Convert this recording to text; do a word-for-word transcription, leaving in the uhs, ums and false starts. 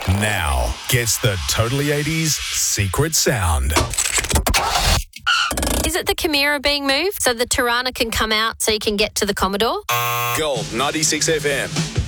Now gets the Totally eighties secret sound. Is it the Chimera being moved so the Tirana can come out so you can get to the Commodore? Gold ninety-six F M.